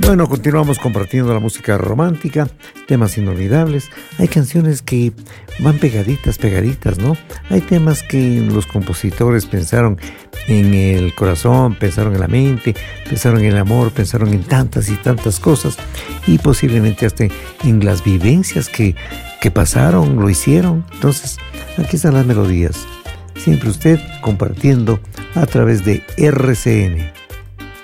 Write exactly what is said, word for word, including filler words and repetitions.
Bueno, continuamos compartiendo la música romántica, temas inolvidables. Hay canciones que van pegaditas, pegaditas, ¿no? Hay temas que los compositores pensaron en el corazón, pensaron en la mente, pensaron en el amor, pensaron en tantas y tantas cosas y posiblemente hasta en las vivencias que, que pasaron, lo hicieron. Entonces, aquí están las melodías. Siempre usted compartiendo a través de R C N.